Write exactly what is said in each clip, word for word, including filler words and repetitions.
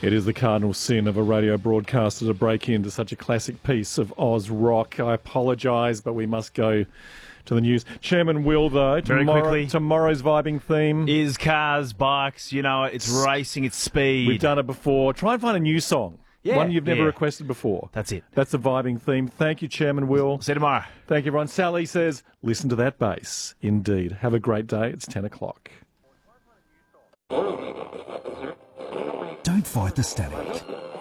It is the cardinal sin of a radio broadcaster to break into such a classic piece of Oz rock. I apologise, but we must go to the news. Chairman Will, though, Very tomorrow, quickly, tomorrow's vibing theme is cars, bikes, you know, it's racing, it's speed. We've done it before. Try and find a new song. Yeah, One you've never yeah. requested before. That's it. That's the vibing theme. Thank you, Chairman Will. See you tomorrow. Thank you, everyone. Sally says, listen to that bass. Indeed. Have a great day. It's ten o'clock. Don't fight the static.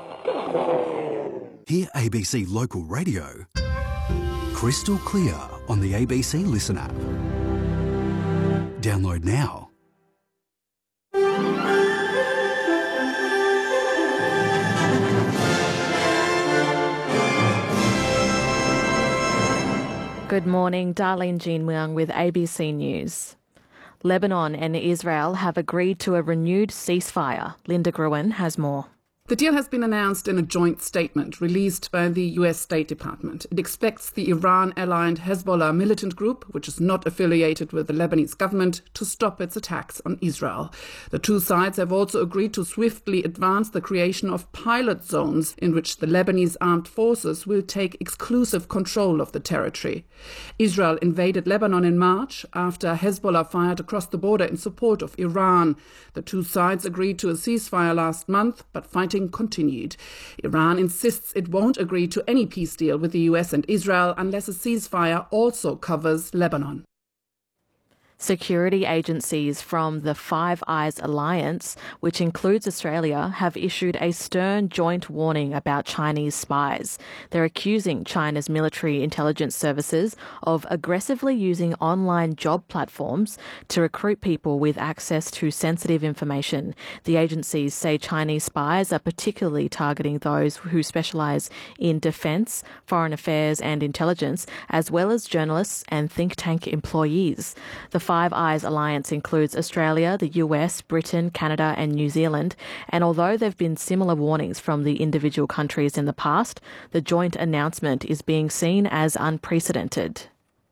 Hear A B C Local Radio crystal clear on the A B C Listen app. Download now. Good morning, Darlene Jean Muang with A B C News. Lebanon and Israel have agreed to a renewed ceasefire. Linda Gruen has more. The deal has been announced in a joint statement released by the U S State Department. It expects the Iran-aligned Hezbollah militant group, which is not affiliated with the Lebanese government, to stop its attacks on Israel. The two sides have also agreed to swiftly advance the creation of pilot zones in which the Lebanese armed forces will take exclusive control of the territory. Israel invaded Lebanon in March after Hezbollah fired across the border in support of Iran. The two sides agreed to a ceasefire last month, but fighting continued. Iran insists it won't agree to any peace deal with the U S and Israel unless a ceasefire also covers Lebanon. Security agencies from the Five Eyes Alliance, which includes Australia, have issued a stern joint warning about Chinese spies. They're accusing China's military intelligence services of aggressively using online job platforms to recruit people with access to sensitive information. The agencies say Chinese spies are particularly targeting those who specialise in defence, foreign affairs and intelligence, as well as journalists and think tank employees. The Five Eyes Alliance includes Australia, the U S, Britain, Canada and New Zealand, and although there have been similar warnings from the individual countries in the past, the joint announcement is being seen as unprecedented.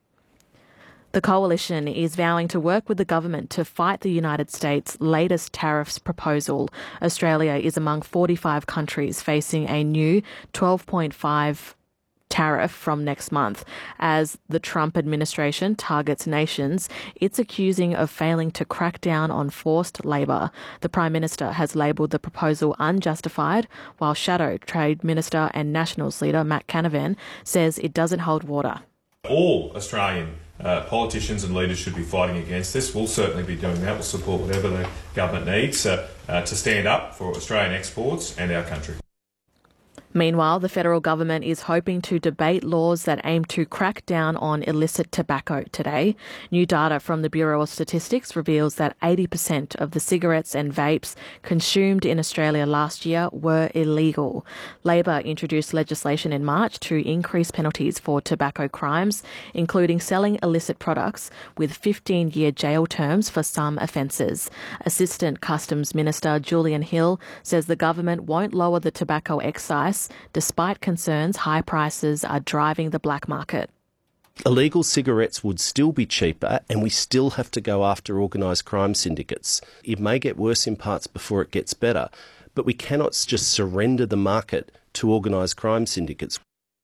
The coalition is vowing to work with the government to fight the United States' latest tariffs proposal. Australia is among forty-five countries facing a new twelve point five tariff from next month. As the Trump administration targets nations it's accusing of failing to crack down on forced labour. The Prime Minister has labelled the proposal unjustified, while Shadow Trade Minister and Nationals leader Matt Canavan says it doesn't hold water. All Australian uh, politicians and leaders should be fighting against this. We'll certainly be doing that. We'll support whatever the government needs uh, uh, to stand up for Australian exports and our country. Meanwhile, the federal government is hoping to debate laws that aim to crack down on illicit tobacco today. New data from the Bureau of Statistics reveals that eighty percent of the cigarettes and vapes consumed in Australia last year were illegal. Labor introduced legislation in March to increase penalties for tobacco crimes, including selling illicit products, with fifteen-year jail terms for some offences. Assistant Customs Minister Julian Hill says the government won't lower the tobacco excise despite concerns high prices are driving the black market. Illegal cigarettes would still be cheaper and we still have to go after organised crime syndicates. It may get worse in parts before it gets better, but we cannot just surrender the market to organised crime syndicates.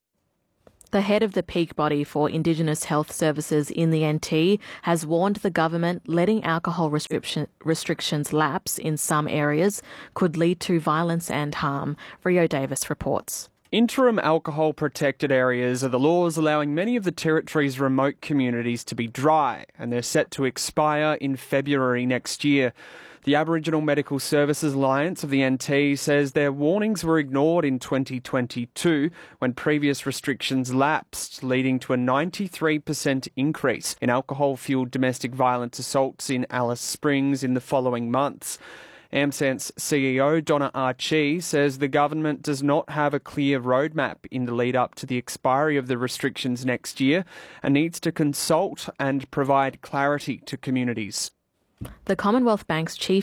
The head of the peak body for Indigenous health services in the N T has warned the government letting alcohol restriction, restrictions lapse in some areas could lead to violence and harm. Rio Davis reports. Interim alcohol protected areas are the laws allowing many of the territory's remote communities to be dry, and they're set to expire in February next year. The Aboriginal Medical Services Alliance of the N T says their warnings were ignored in twenty twenty-two when previous restrictions lapsed, leading to a ninety-three percent increase in alcohol-fuelled domestic violence assaults in Alice Springs in the following months. AmSense C E O Donna Archie says the government does not have a clear roadmap in the lead up to the expiry of the restrictions next year and needs to consult and provide clarity to communities. The Commonwealth Bank's chief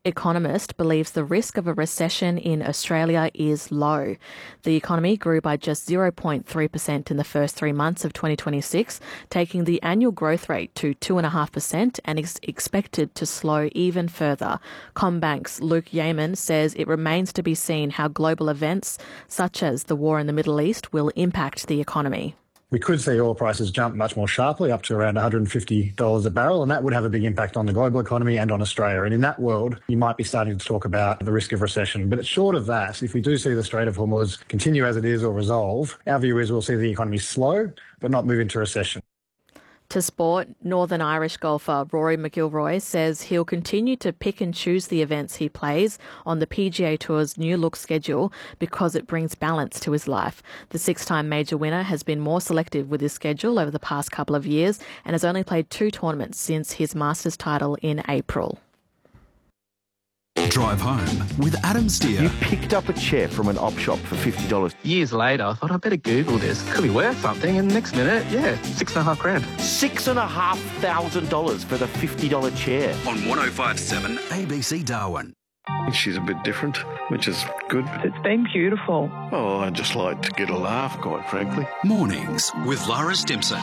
economist believes the risk of a recession in Australia is low. The economy grew by just zero point three percent in the first three months of twenty twenty-six, taking the annual growth rate to two point five percent and is expected to slow even further. CommBank's Luke Yeaman says it remains to be seen how global events such as the war in the Middle East will impact the economy. We could see oil prices jump much more sharply, up to around one hundred fifty dollars a barrel, and that would have a big impact on the global economy and on Australia. And in that world, you might be starting to talk about the risk of recession. But it's short of that. If we do see the Strait of Hormuz continue as it is or resolve, our view is we'll see the economy slow, but not move into recession. To sport, Northern Irish golfer Rory McIlroy says he'll continue to pick and choose the events he plays on the P G A Tour's new look schedule because it brings balance to his life. The six-time major winner has been more selective with his schedule over the past couple of years and has only played two tournaments since his Masters title in April. Drive home with Adam Steer. You picked up a chair from an op shop for fifty dollars. Years later, I thought I'd better Google this. Could be worth something. And next minute, yeah, six and a half grand. Six and a half thousand dollars for the fifty dollar chair. On one oh five point seven A B C Darwin. She's a bit different, which is good. It's been beautiful. Oh, I just like to get a laugh, quite frankly. Mornings with Lara Stimson.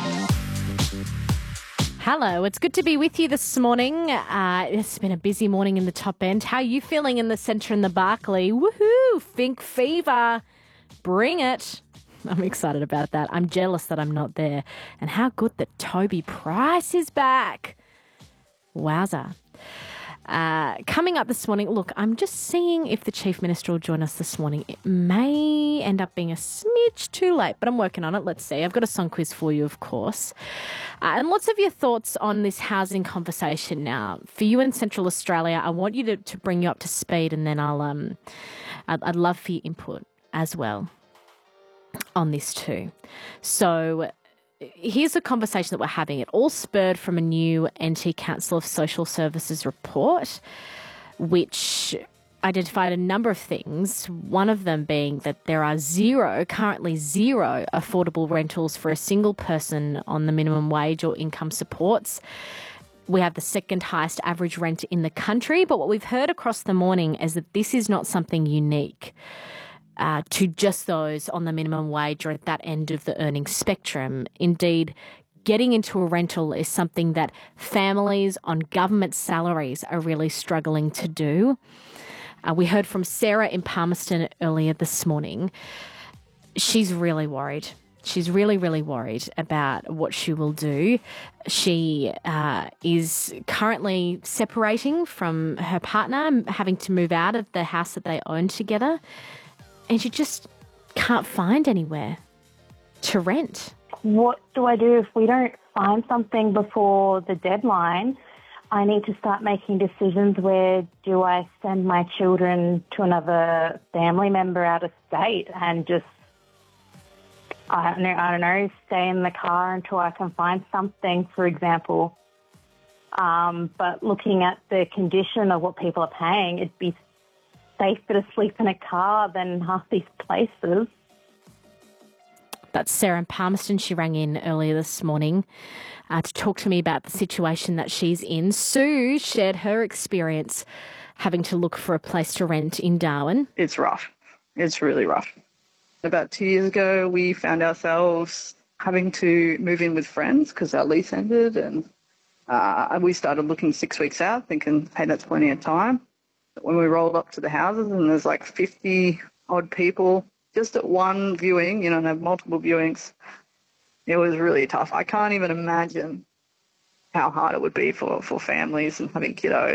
Hello, it's good to be with you this morning. Uh, it's been a busy morning in the top end. How are you feeling in the centre and the Barclay? Woohoo! Fink fever. Bring it. I'm excited about that. I'm jealous that I'm not there. And how good that Toby Price is back. Wowza. Uh, coming up this morning, look, I'm just seeing if the Chief Minister will join us this morning. It may end up being a smidge too late, but I'm working on it. Let's see. I've got a song quiz for you, of course. Uh, and lots of your thoughts on this housing conversation now. For you in Central Australia, I want you to, to bring you up to speed, and then I'll um, I'd, I'd love for your input as well on this too. So here's a conversation that we're having. It all spurred from a new N T Council of Social Services report, which identified a number of things, one of them being that there are zero, currently zero, affordable rentals for a single person on the minimum wage or income supports. We have the second highest average rent in the country, but what we've heard across the morning is that this is not something unique Uh, to just those on the minimum wage or at that end of the earning spectrum. Indeed, getting into a rental is something that families on government salaries are really struggling to do. Uh, we heard from Sarah in Palmerston earlier this morning. She's really worried. She's really, really worried about what she will do. She uh, is currently separating from her partner, having to move out of the house that they own together. And she just can't find anywhere to rent. What do I do if we don't find something before the deadline? I need to start making decisions. Where do I send my children to another family member out of state and just, I don't know, I don't know, stay in the car until I can find something, for example. Um, but looking at the condition of what people are paying, it'd be safer to sleep in a car than half these places. That's Sarah in Palmerston. She rang in earlier this morning uh, to talk to me about the situation that she's in. Sue shared her experience having to look for a place to rent in Darwin. It's rough. It's really rough. About two years ago, we found ourselves having to move in with friends because our lease ended, and uh, we started looking six weeks out, thinking, hey, that's plenty of time. When we rolled up to the houses and there's like fifty odd people just at one viewing, you know, and have multiple viewings, it was really tough. I can't even imagine how hard it would be for, for families and having kiddos.